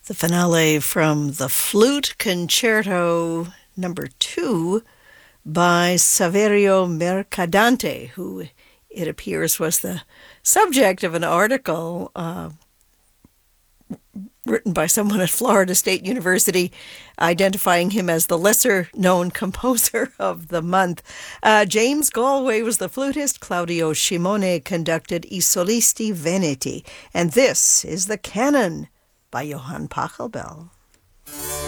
The finale from the Flute Concerto number 2 by Saverio Mercadante, who it appears was the subject of an article written by someone at Florida State University identifying him as the lesser-known composer of the month. James Galway was the flutist. Claudio Scimone conducted I Solisti Veneti. And this is the Canon by Johann Pachelbel.